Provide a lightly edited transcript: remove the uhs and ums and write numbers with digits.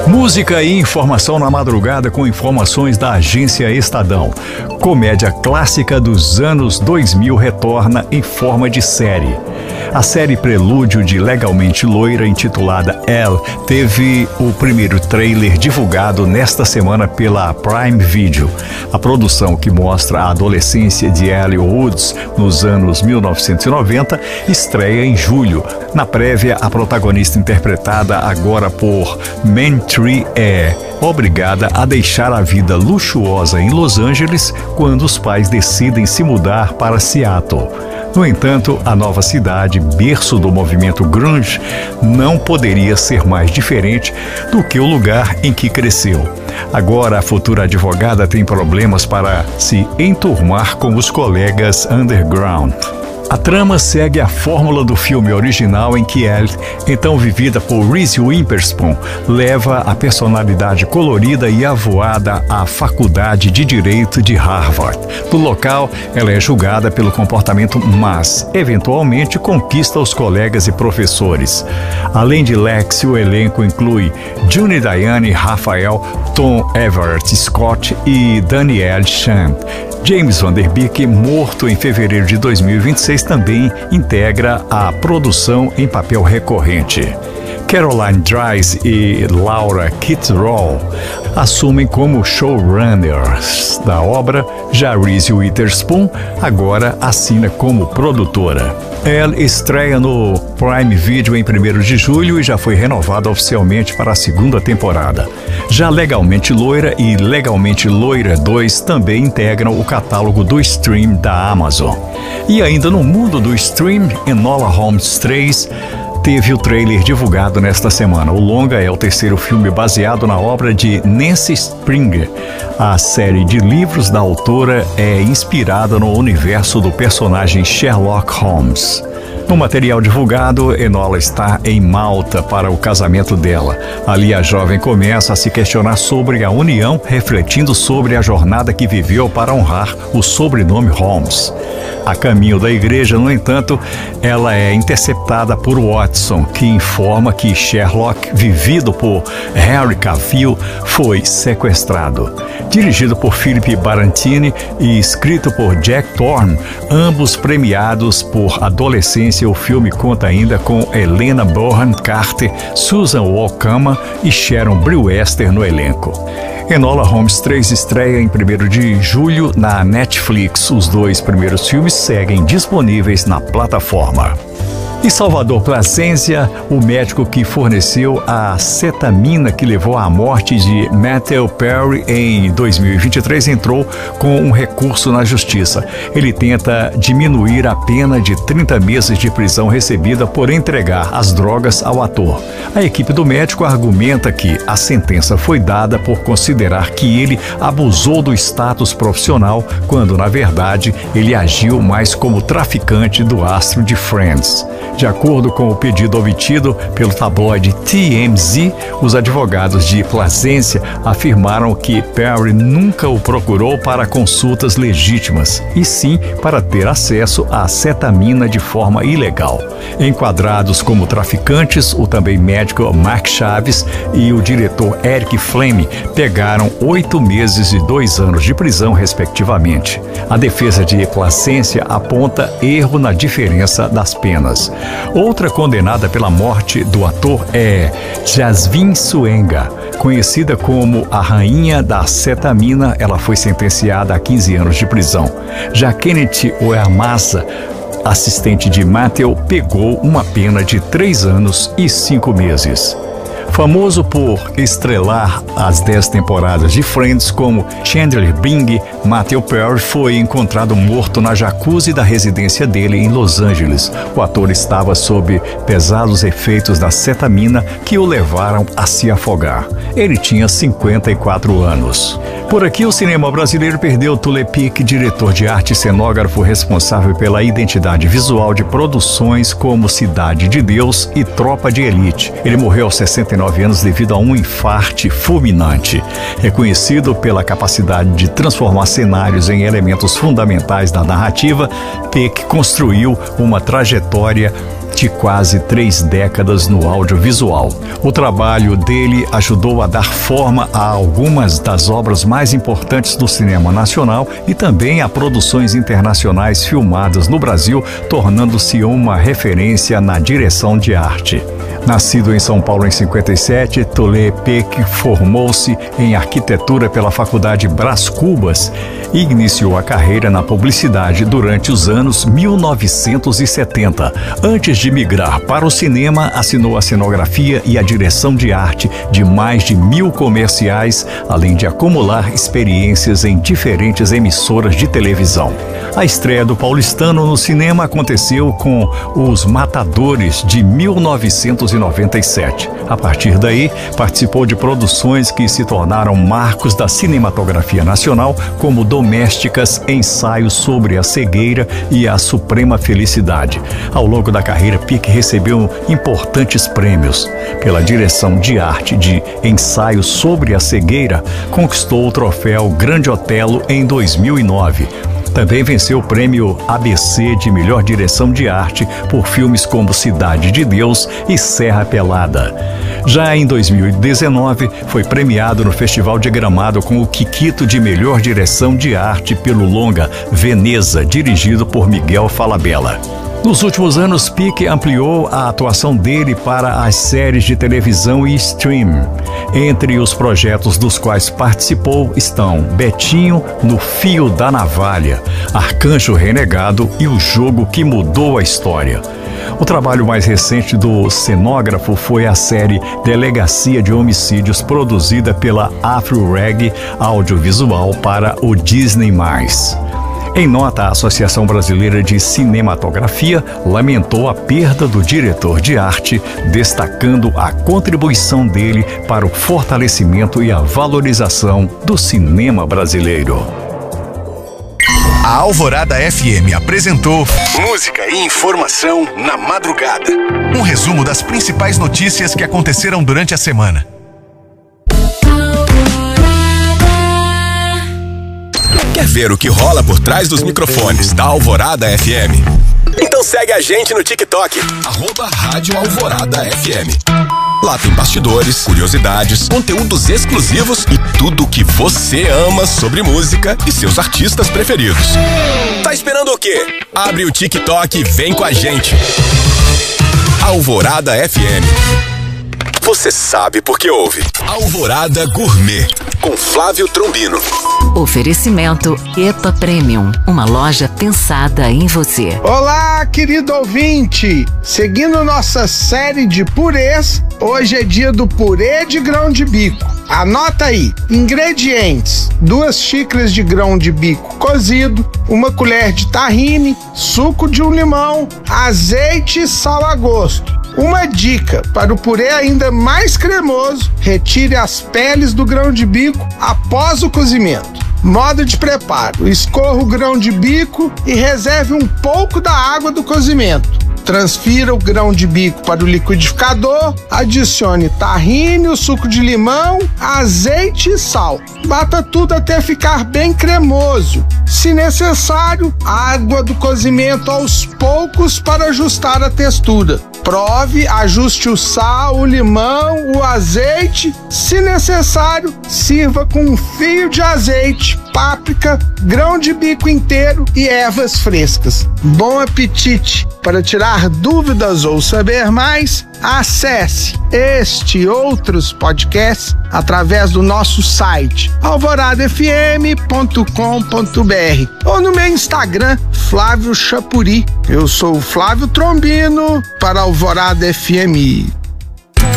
Música e informação na madrugada com informações da Agência Estadão. Comédia clássica dos anos 2000 retorna em forma de série. A série prelúdio de Legalmente Loira, intitulada Elle, teve o primeiro trailer divulgado nesta semana pela Prime Video. A produção, que mostra a adolescência de Ellie Woods nos anos 1990, estreia em julho. Na prévia, a protagonista, interpretada agora por Mentry, é obrigada a deixar a vida luxuosa em Los Angeles quando os pais decidem se mudar para Seattle. No entanto, a nova cidade, berço do movimento grunge, não poderia ser mais diferente do que o lugar em que cresceu. Agora, a futura advogada tem problemas para se enturmar com os colegas underground. A trama segue a fórmula do filme original, em que Ellie, então vivida por Reese Witherspoon, leva a personalidade colorida e avoada à Faculdade de Direito de Harvard. No local, ela é julgada pelo comportamento, mas, eventualmente, conquista os colegas e professores. Além de Lex, o elenco inclui Juni Diane Raphael, Tom Everett Scott e Danielle Chan. James Van Der Beek, morto em fevereiro de 2026, também integra a produção em papel recorrente. Caroline Dries e Laura Kittrall assumem como showrunners da obra. Já Reese Witherspoon agora assina como produtora. Elle estreia no Prime Video em 1º de julho e já foi renovada oficialmente para a segunda temporada. Já Legalmente Loira e Legalmente Loira 2 também integram o catálogo do stream da Amazon. E ainda no mundo do stream, Enola Holmes 3 teve o trailer divulgado nesta semana. O longa é o terceiro filme baseado na obra de Nancy Springer. A série de livros da autora é inspirada no universo do personagem Sherlock Holmes. No material divulgado, Enola está em Malta para o casamento dela. Ali, a jovem começa a se questionar sobre a união, refletindo sobre a jornada que viveu para honrar o sobrenome Holmes. A caminho da igreja, no entanto, ela é interceptada por Watson, que informa que Sherlock, vivido por Henry Cavill, foi sequestrado. Dirigido por Philip Barantini e escrito por Jack Thorne, ambos premiados por Adolescência, o filme conta ainda com Helena Bonham Carter, Susan Walkama e Sharon Brewster no elenco. Enola Holmes 3 estreia em 1º de julho na Netflix. Os 2 primeiros filmes seguem disponíveis na plataforma. Em Salvador Plasencia, o médico que forneceu a cetamina que levou à morte de Matthew Perry em 2023 entrou com um recurso na justiça. Ele tenta diminuir a pena de 30 meses de prisão recebida por entregar as drogas ao ator. A equipe do médico argumenta que a sentença foi dada por considerar que ele abusou do status profissional, quando, na verdade, ele agiu mais como traficante do astro de Friends. De acordo com o pedido obtido pelo tabloide TMZ, os advogados de Plasencia afirmaram que Perry nunca o procurou para consultas legítimas, e sim para ter acesso à cetamina de forma ilegal. Enquadrados como traficantes, o também médico Mark Chaves e o diretor Eric Fleming pegaram 8 meses e 2 anos de prisão, respectivamente. A defesa de Plasencia aponta erro na diferença das penas. Outra condenada pela morte do ator é Jasmine Suenga. Conhecida como a rainha da cetamina, ela foi sentenciada a 15 anos de prisão. Já Kenneth Oamasa, assistente de Matthew, pegou uma pena de 3 anos e 5 meses. Famoso por estrelar as 10 temporadas de Friends como Chandler Bing, Matthew Perry foi encontrado morto na jacuzzi da residência dele em Los Angeles. O ator estava sob pesados efeitos da cetamina que o levaram a se afogar. Ele tinha 54 anos. Por aqui, o cinema brasileiro perdeu Tule Pick, diretor de arte e cenógrafo responsável pela identidade visual de produções como Cidade de Deus e Tropa de Elite. Ele morreu aos 69 anos devido a um infarte fulminante. Reconhecido pela capacidade de transformação cenários em elementos fundamentais da narrativa, Peck construiu uma trajetória de quase 3 décadas no audiovisual. O trabalho dele ajudou a dar forma a algumas das obras mais importantes do cinema nacional e também a produções internacionais filmadas no Brasil, tornando-se uma referência na direção de arte. Nascido em São Paulo em 57, Tollé Peck formou-se em arquitetura pela Faculdade Brás Cubas e iniciou a carreira na publicidade durante os anos 1970. Antes de migrar para o cinema, assinou a cenografia e a direção de arte de mais de 1000 comerciais, além de acumular experiências em diferentes emissoras de televisão. A estreia do paulistano no cinema aconteceu com Os Matadores, de 1997. A partir daí, participou de produções que se tornaram marcos da cinematografia nacional, como Domésticas, Ensaio sobre a Cegueira e A Suprema Felicidade. Ao longo da carreira, Peck recebeu importantes prêmios. Pela direção de arte de Ensaio sobre a Cegueira, conquistou o troféu Grande Otelo em 2009. Também venceu o prêmio ABC de melhor direção de arte por filmes como Cidade de Deus e Serra Pelada. Já em 2019, foi premiado no Festival de Gramado com o Kikito de melhor direção de arte pelo longa Veneza, dirigido por Miguel Falabella. Nos últimos anos, Peck ampliou a atuação dele para as séries de televisão e stream. Entre os projetos dos quais participou estão Betinho no Fio da Navalha, Arcanjo Renegado e O Jogo que Mudou a História. O trabalho mais recente do cenógrafo foi a série Delegacia de Homicídios, produzida pela Afro-Reg Audiovisual para o Disney+. Em nota, a Associação Brasileira de Cinematografia lamentou a perda do diretor de arte, destacando a contribuição dele para o fortalecimento e a valorização do cinema brasileiro. A Alvorada FM apresentou Música e Informação na Madrugada. Um resumo das principais notícias que aconteceram durante a semana. Quer ver o que rola por trás dos microfones da Alvorada FM? Então segue a gente no TikTok, @Rádio Alvorada FM. Lá tem bastidores, curiosidades, conteúdos exclusivos e tudo o que você ama sobre música e seus artistas preferidos. Tá esperando o quê? Abre o TikTok e vem com a gente. Alvorada FM. Você sabe por que ouve. Alvorada Gourmet, com Flávio Trombino. Oferecimento EPA Premium, uma loja pensada em você. Olá, querido ouvinte! Seguindo nossa série de purês, hoje é dia do purê de grão de bico. Anota aí: ingredientes: 2 xícaras de grão de bico cozido, 1 colher de tahine, suco de um limão, azeite e sal a gosto. Uma dica para o purê ainda mais cremoso: retire as peles do grão de bico após o cozimento. Modo de preparo: escorra o grão de bico e reserve um pouco da água do cozimento. Transfira o grão de bico para o liquidificador, adicione tahine, o suco de limão, azeite e sal. Bata tudo até ficar bem cremoso. Se necessário, água do cozimento aos poucos para ajustar a textura. Prove, ajuste o sal, o limão, o azeite. Se necessário, sirva com um fio de azeite, páprica, grão de bico inteiro e ervas frescas. Bom apetite! Para tirar dúvidas ou saber mais, acesse este e outros podcasts através do nosso site alvoradafm.com.br ou no meu Instagram, Flávio Chapuri. Eu sou o Flávio Trombino para Alvorada FM.